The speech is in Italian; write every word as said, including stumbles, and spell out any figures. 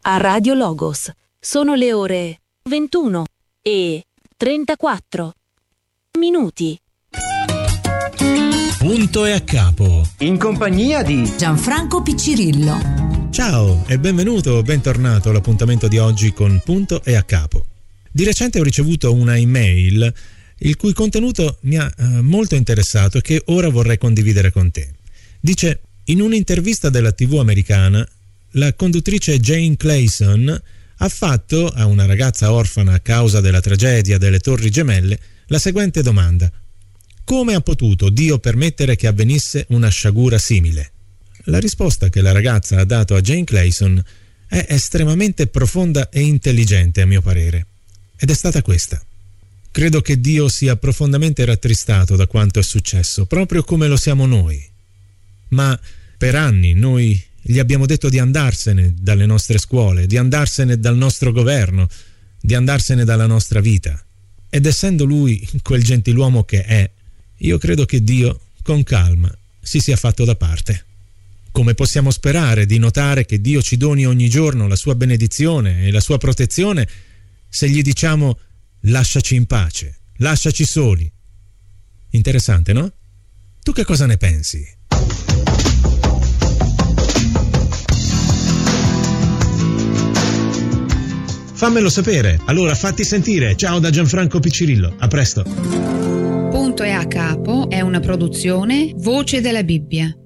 a Radio Logos. Sono le ore ventuno e trentaquattro minuti. Punto e a capo. In compagnia di Gianfranco Piccirillo. Ciao e benvenuto, bentornato all'appuntamento di oggi con Punto e a capo. Di recente ho ricevuto una email il cui contenuto mi ha eh, molto interessato e che ora vorrei condividere con te. Dice: in un'intervista della tivù americana, la conduttrice Jane Clayson ha fatto a una ragazza orfana a causa della tragedia delle Torri Gemelle la seguente domanda: come ha potuto Dio permettere che avvenisse una sciagura simile? La risposta che la ragazza ha dato a Jane Clayson è estremamente profonda e intelligente, a mio parere, ed è stata questa: credo che Dio sia profondamente rattristato da quanto è successo, proprio come lo siamo noi. Ma per anni noi gli abbiamo detto di andarsene dalle nostre scuole, di andarsene dal nostro governo, di andarsene dalla nostra vita. Ed essendo lui quel gentiluomo che è, io credo che Dio, con calma, si sia fatto da parte. Come possiamo sperare di notare che Dio ci doni ogni giorno la sua benedizione e la sua protezione se gli diciamo lasciaci in pace, lasciaci soli? Interessante, no? Tu che cosa ne pensi? Fammelo sapere, allora fatti sentire. Ciao da Gianfranco Piccirillo, a presto. Punto e a capo è una produzione Voce della Bibbia.